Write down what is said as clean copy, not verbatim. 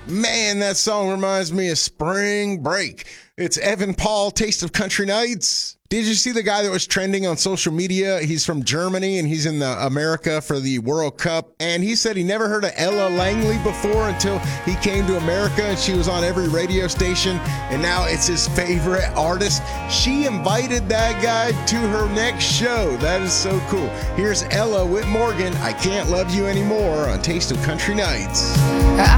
Man, that song reminds me of spring break. It's Evan Paul, Taste of Country Nights. Did you see the guy that was trending on social media? He's from Germany, and he's in America for the World Cup. And he said he never heard of Ella Langley before until he came to America, and she was on every radio station, and now it's his favorite artist. She invited that guy to her next show. That is so cool. Here's Ella Whit Morgan, I Can't Love You Anymore on Taste of Country Nights.